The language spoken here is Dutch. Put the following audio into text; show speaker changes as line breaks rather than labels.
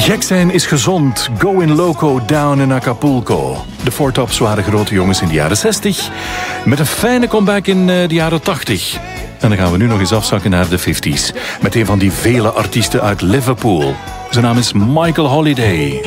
Gek zijn is gezond. Going loco down in Acapulco. De Four Tops waren grote jongens in de jaren 60. Met een fijne comeback in de jaren 80. En dan gaan we nu nog eens afzakken naar de 50s. Met een van die vele artiesten uit Liverpool. Zijn naam is Michael Holiday.